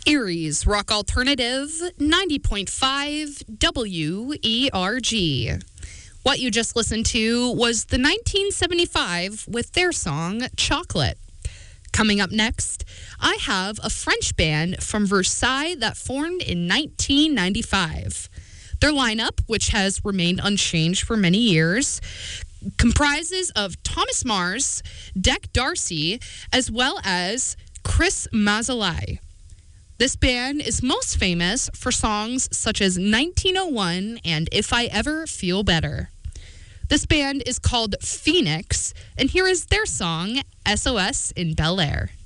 Erie's Rock Alternative 90.5 WERG. What you just listened to was the 1975 with their song Chocolate. Coming up next, I have a French band from Versailles that formed in 1995. Their lineup, which has remained unchanged for many years, comprises of Thomas Mars, Deck Darcy, as well as Chris Mazzolai. This band is most famous for songs such as 1901 and If I Ever Feel Better. This band is called Phoenix, and here is their song, SOS in Bel Air.